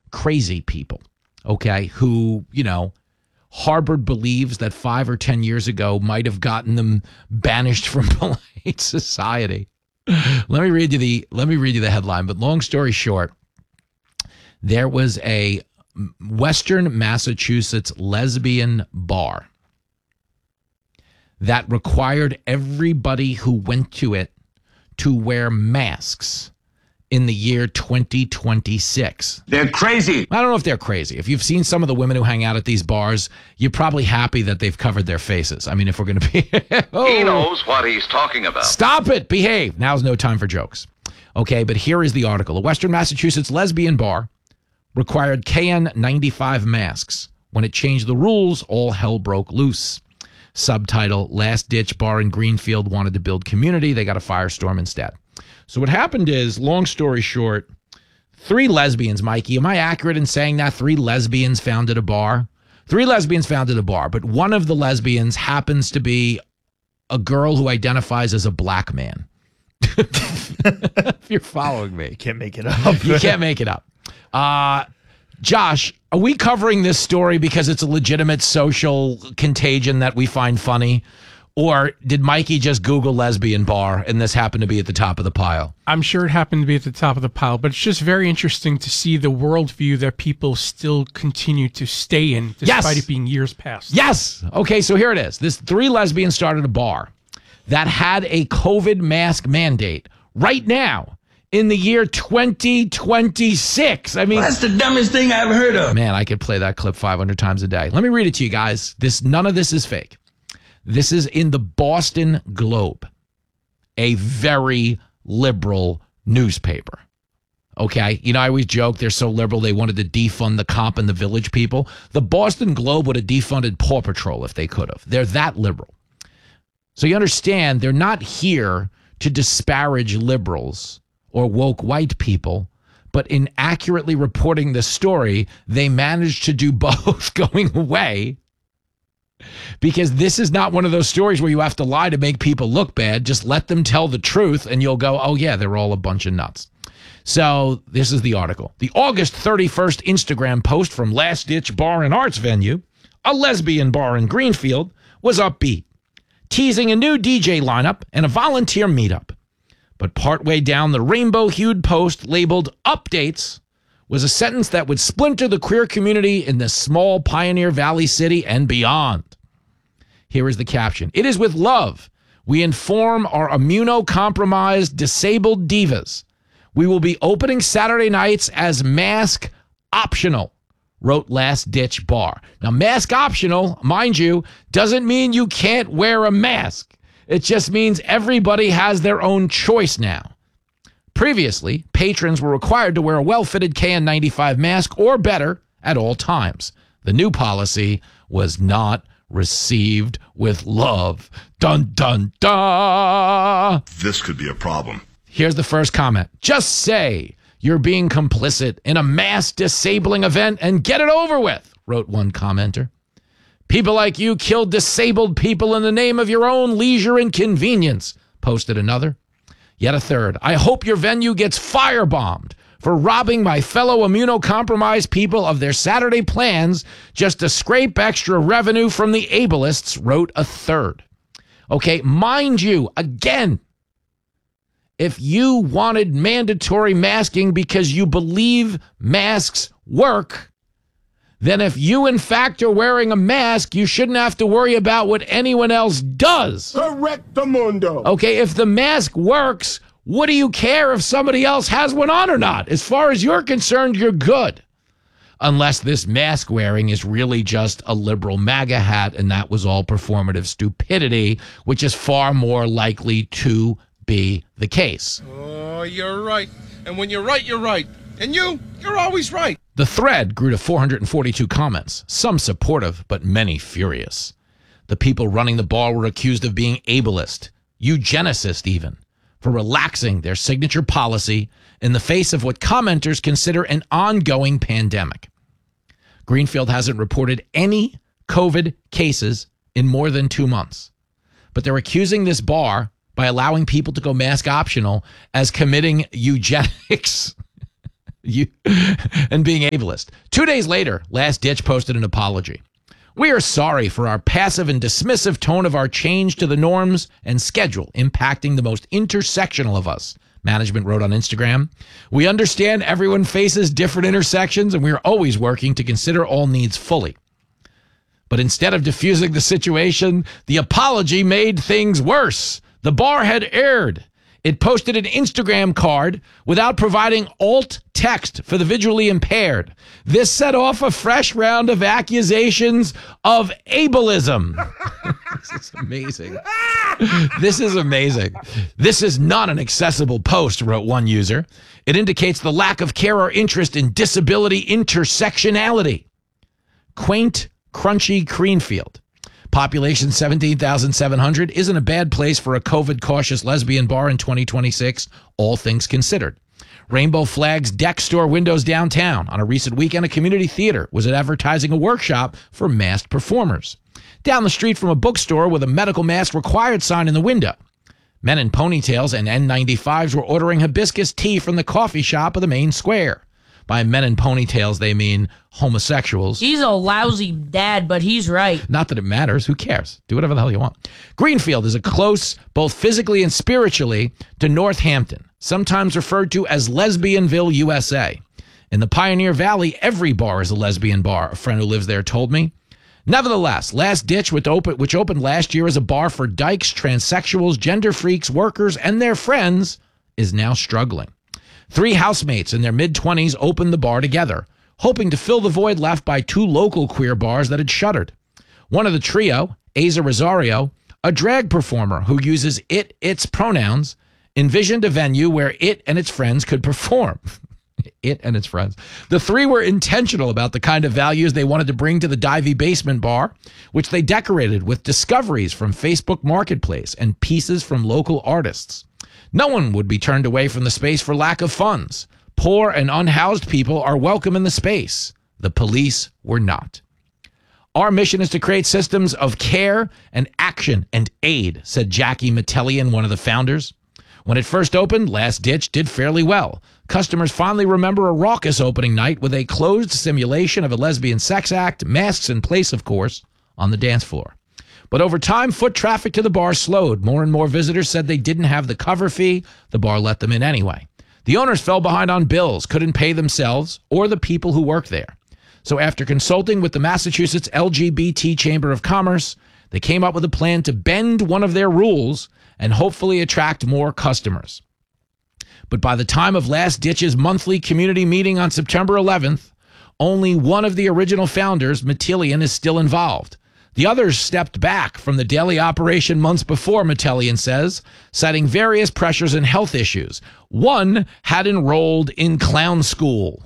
crazy people, okay, who, harbored beliefs that 5 or 10 years ago might have gotten them banished from polite society. Let me read you the headline, but long story short, there was a Western Massachusetts lesbian bar that required everybody who went to it to wear masks in the year 2026. They're crazy. I don't know if they're crazy. If you've seen some of the women who hang out at these bars, you're probably happy that they've covered their faces. I mean, if we're going to be... He knows what he's talking about. Stop it. Behave. Now's no time for jokes. Okay, but here is the article. A Western Massachusetts lesbian bar required KN95 masks. When it changed the rules, all hell broke loose. Subtitle, Last Ditch Bar in Greenfield wanted to build community. They got a firestorm instead. So what happened is, long story short, 3 lesbians, Mikey, am I accurate in saying that 3 lesbians founded a bar? 3 lesbians founded a bar, but one of the lesbians happens to be a girl who identifies as a black man. If you're following me. You can't make it up. You can't make it up. Josh, are we covering this story because it's a legitimate social contagion that we find funny? Or did Mikey just Google lesbian bar and this happened to be at the top of the pile? I'm sure it happened to be at the top of the pile, but it's just very interesting to see the worldview that people still continue to stay in despite it being years past. Yes. Okay, so here it is. This 3 lesbians started a bar that had a COVID mask mandate right now in the year 2026. I mean, That's the dumbest thing I've heard of. Man, I could play that clip 500 times a day. Let me read it to you guys. None of this is fake. This is in the Boston Globe, a very liberal newspaper. Okay? I always joke they're so liberal they wanted to defund the cop and the Village People. The Boston Globe would have defunded Paw Patrol if they could have. They're that liberal. So you understand, they're not here to disparage liberals or woke white people, but in accurately reporting the story, they managed to do both going away. Because this is not one of those stories where you have to lie to make people look bad. Just let them tell the truth and you'll go, oh yeah, they're all a bunch of nuts. So this is the article. The August 31st Instagram post from Last Ditch Bar and Arts venue, a lesbian bar in Greenfield, was upbeat, teasing a new DJ lineup and a volunteer meetup. But partway down the rainbow-hued post labeled Updates was a sentence that would splinter the queer community in this small Pioneer Valley city and beyond. Here is the caption. It is with love we inform our immunocompromised, disabled divas. We will be opening Saturday nights as mask optional, wrote Last Ditch Bar. Now, mask optional, mind you, doesn't mean you can't wear a mask. It just means everybody has their own choice now. Previously, patrons were required to wear a well-fitted KN95 mask or better at all times. The new policy was not received with love. Dun, dun, dun. This could be a problem. Here's the first comment. Just say you're being complicit in a mass disabling event and get it over with, wrote one commenter. People like you kill disabled people in the name of your own leisure and convenience, posted another. Yet a third. I hope your venue gets firebombed for robbing my fellow immunocompromised people of their Saturday plans just to scrape extra revenue from the ableists, wrote a third. Okay, mind you, again, if you wanted mandatory masking because you believe masks work, then if you in fact are wearing a mask, you shouldn't have to worry about what anyone else does. Correctamundo. Okay, if the mask works, what do you care if somebody else has one on or not? As far as you're concerned, you're good. Unless this mask wearing is really just a liberal MAGA hat and that was all performative stupidity, which is far more likely to be the case. Oh, you're right. And when you're right, you're right. And you're always right. The thread grew to 442 comments, some supportive, but many furious. The people running the bar were accused of being ableist, eugenicist even, for relaxing their signature policy in the face of what commenters consider an ongoing pandemic. Greenfield hasn't reported any COVID cases in more than 2 months, but they're accusing this bar, by allowing people to go mask optional, as committing eugenics. and being ableist. 2 days later, Last Ditch posted an apology. We are sorry for our passive and dismissive tone of our change to the norms and schedule impacting the most intersectional of us, management wrote on Instagram. We understand everyone faces different intersections, and we are always working to consider all needs fully. But instead of diffusing the situation, the apology made things worse. The bar had erred. It posted an Instagram card without providing alt text for the visually impaired. This set off a fresh round of accusations of ableism. This is amazing. This is amazing. This is not an accessible post, wrote one user. It indicates the lack of care or interest in disability intersectionality. Quaint, crunchy Greenfield. Population 17,700 isn't a bad place for a COVID-cautious lesbian bar in 2026, all things considered. Rainbow flags deck store windows downtown. On a recent weekend, a community theater was advertising a workshop for masked performers. Down the street from a bookstore with a medical mask required sign in the window. Men in ponytails and N95s were ordering hibiscus tea from the coffee shop of the main square. By men in ponytails, they mean homosexuals. He's a lousy dad, but he's right. Not that it matters. Who cares? Do whatever the hell you want. Greenfield is a close, both physically and spiritually, to Northampton, sometimes referred to as Lesbianville, USA. In the Pioneer Valley, every bar is a lesbian bar, a friend who lives there told me. Nevertheless, Last Ditch, which opened last year as a bar for dykes, transsexuals, gender freaks, workers, and their friends, is now struggling. 3 housemates in their mid-20s opened the bar together, hoping to fill the void left by 2 local queer bars that had shuttered. One of the trio, Aza Rosario, a drag performer who uses its pronouns, envisioned a venue where it and its friends could perform. It and its friends. The 3 were intentional about the kind of values they wanted to bring to the Divey Basement Bar, which they decorated with discoveries from Facebook Marketplace and pieces from local artists. No one would be turned away from the space for lack of funds. Poor and unhoused people are welcome in the space. The police were not. Our mission is to create systems of care and action and aid, said Jackie Metellian, one of the founders. When it first opened, Last Ditch did fairly well. Customers fondly remember a raucous opening night with a closed simulation of a lesbian sex act, masks in place, of course, on the dance floor. But over time, foot traffic to the bar slowed. More and more visitors said they didn't have the cover fee. The bar let them in anyway. The owners fell behind on bills, couldn't pay themselves or the people who work there. So after consulting with the Massachusetts LGBT Chamber of Commerce, they came up with a plan to bend one of their rules and hopefully attract more customers. But by the time of Last Ditch's monthly community meeting on September 11th, only one of the original founders, Metellian, is still involved. The others stepped back from the daily operation months before, Metellian says, citing various pressures and health issues. One had enrolled in clown school.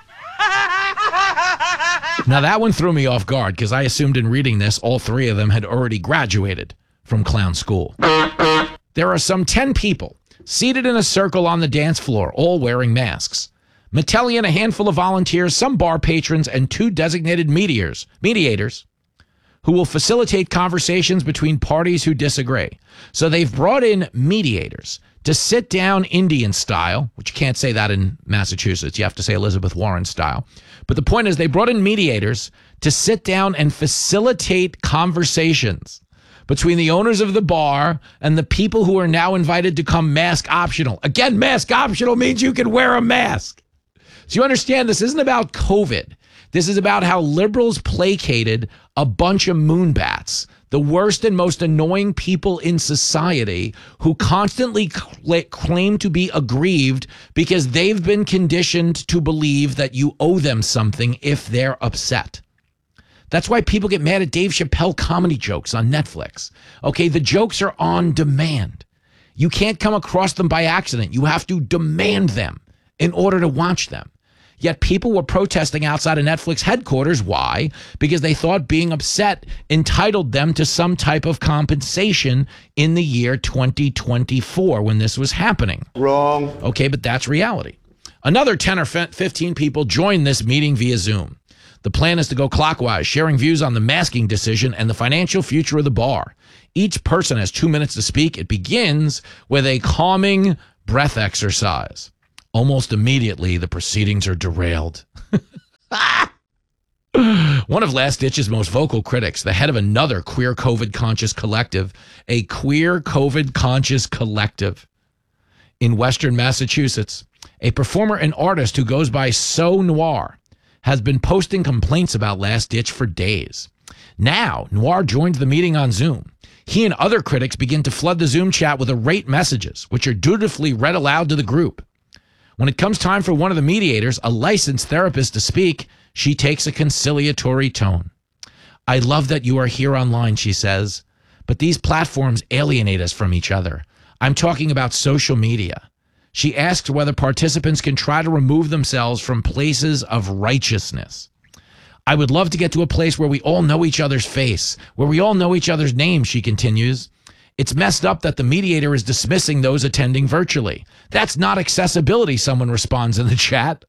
Now, that one threw me off guard because I assumed in reading this, all 3 of them had already graduated from clown school. There are some 10 people seated in a circle on the dance floor, all wearing masks. Metellian, a handful of volunteers, some bar patrons, and 2 designated mediators who will facilitate conversations between parties who disagree. So they've brought in mediators to sit down Indian style, which you can't say that in Massachusetts. You have to say Elizabeth Warren style. But the point is they brought in mediators to sit down and facilitate conversations between the owners of the bar and the people who are now invited to come mask optional. Again, mask optional means you can wear a mask. So you understand this isn't about COVID. This is about how liberals placated a bunch of moonbats, the worst and most annoying people in society who constantly claim to be aggrieved because they've been conditioned to believe that you owe them something if they're upset. That's why people get mad at Dave Chappelle comedy jokes on Netflix. Okay, the jokes are on demand. You can't come across them by accident. You have to demand them in order to watch them. Yet people were protesting outside of Netflix headquarters. Why? Because they thought being upset entitled them to some type of compensation in the year 2024 when this was happening. Wrong. Okay, but that's reality. Another 10 or 15 people joined this meeting via Zoom. The plan is to go clockwise, sharing views on the masking decision and the financial future of the bar. Each person has 2 minutes to speak. It begins with a calming breath exercise. Almost immediately, the proceedings are derailed. One of Last Ditch's most vocal critics, the head of another queer COVID-conscious collective, a queer COVID-conscious collective in Western Massachusetts, a performer and artist who goes by So Noir, has been posting complaints about Last Ditch for days. Now, Noir joined the meeting on Zoom. He and other critics begin to flood the Zoom chat with irate messages, which are dutifully read aloud to the group. When it comes time for one of the mediators, a licensed therapist, to speak, she takes a conciliatory tone. I love that you are here online, she says, but these platforms alienate us from each other. I'm talking about social media. She asks whether participants can try to remove themselves from places of righteousness. I would love to get to a place where we all know each other's face, where we all know each other's names, she continues. It's messed up that the mediator is dismissing those attending virtually. That's not accessibility, someone responds in the chat.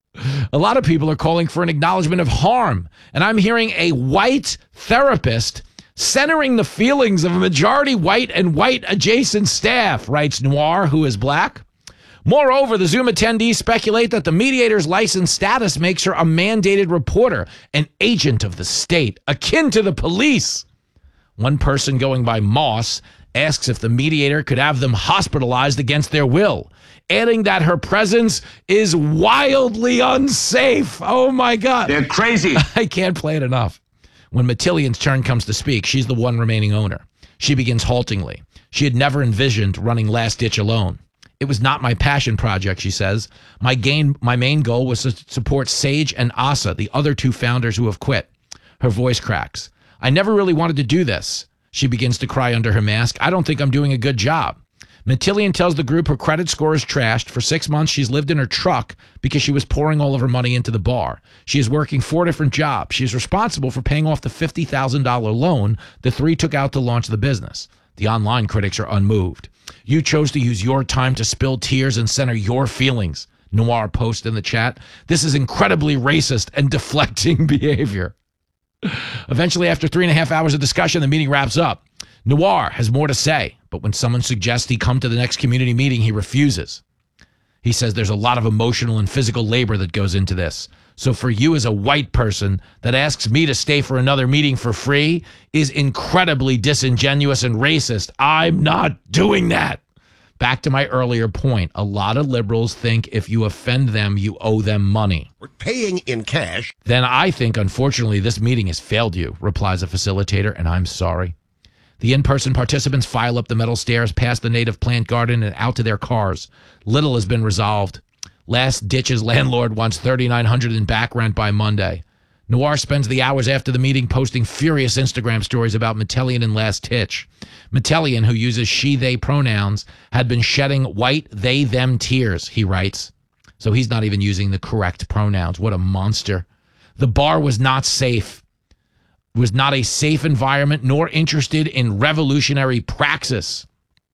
A lot of people are calling for an acknowledgement of harm, and I'm hearing a white therapist centering the feelings of a majority white and white adjacent staff, writes Noir, who is black. Moreover, the Zoom attendees speculate that the mediator's license status makes her a mandated reporter, an agent of the state, akin to the police. One person going by Moss asks if the mediator could have them hospitalized against their will, adding that her presence is wildly unsafe. Oh, my God. They're crazy. I can't play it enough. When Matillian's turn comes to speak, she's the one remaining owner. She begins haltingly. She had never envisioned running Last Ditch alone. It was not my passion project, she says. My main goal was to support Sage and Asa, the other two founders who have quit. Her voice cracks. I never really wanted to do this. She begins to cry under her mask. I don't think I'm doing a good job. Matillian tells the group her credit score is trashed. For 6 months, she's lived in her truck because she was pouring all of her money into the bar. She is working 4 different jobs. She is responsible for paying off the $50,000 loan the three took out to launch the business. The online critics are unmoved. You chose to use your time to spill tears and center your feelings, Noir posts in the chat. This is incredibly racist and deflecting behavior. Eventually, after 3.5 hours of discussion, the meeting wraps up. Noir has more to say, but when someone suggests he come to the next community meeting, he refuses. He says there's a lot of emotional and physical labor that goes into this. So for you as a white person that asks me to stay for another meeting for free is incredibly disingenuous and racist. I'm not doing that. Back to my earlier point, a lot of liberals think if you offend them, you owe them money. We're paying in cash. Then I think, unfortunately, this meeting has failed you, replies a facilitator, and I'm sorry. The in-person participants file up the metal stairs past the native plant garden and out to their cars. Little has been resolved. Last Ditch's landlord wants $3,900 in back rent by Monday. Noir spends the hours after the meeting posting furious Instagram stories about Matillian and Last Ditch. Matillian, who uses she, they pronouns, had been shedding white they, them tears, he writes. So he's not even using the correct pronouns. What a monster. The bar was not safe. It was not a safe environment, nor interested in revolutionary praxis.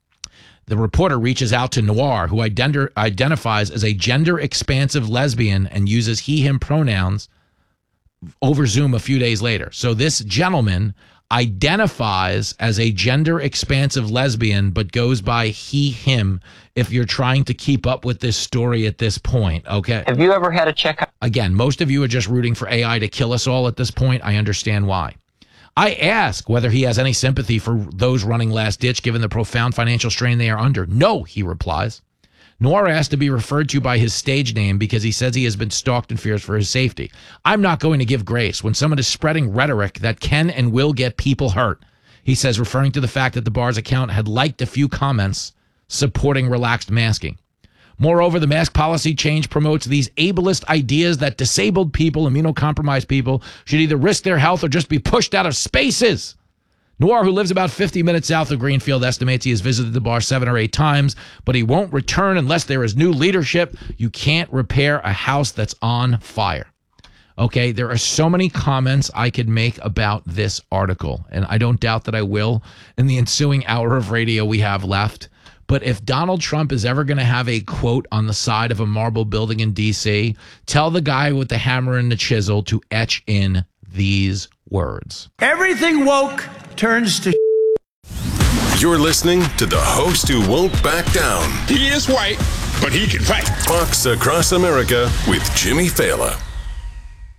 The reporter reaches out to Noir, who identifies as a gender-expansive lesbian and uses he, him pronouns over Zoom a few days later. So this gentleman identifies as a gender-expansive lesbian but goes by he, him if you're trying to keep up with this story at this point, okay? Have you ever had a checkup? Again, most of you are just rooting for AI to kill us all at this point. I understand why. I ask whether he has any sympathy for those running Last Ditch given the profound financial strain they are under. No, he replies. Noir asked to be referred to by his stage name because he says he has been stalked and fears for his safety. I'm not going to give grace when someone is spreading rhetoric that can and will get people hurt, he says, referring to the fact that the bar's account had liked a few comments supporting relaxed masking. Moreover, the mask policy change promotes these ableist ideas that disabled people, immunocompromised people, should either risk their health or just be pushed out of spaces. Noir, who lives about 50 minutes south of Greenfield, estimates he has visited the bar 7 or 8 times, but he won't return unless there is new leadership. You can't repair a house that's on fire. Okay, there are so many comments I could make about this article, and I don't doubt that I will in the ensuing hour of radio we have left. But if Donald Trump is ever going to have a quote on the side of a marble building in D.C., tell the guy with the hammer and the chisel to etch in these words. Everything woke turns to You're listening to the host who won't back down. He is white. but he can fight. Fox Across America with Jimmy Fallon.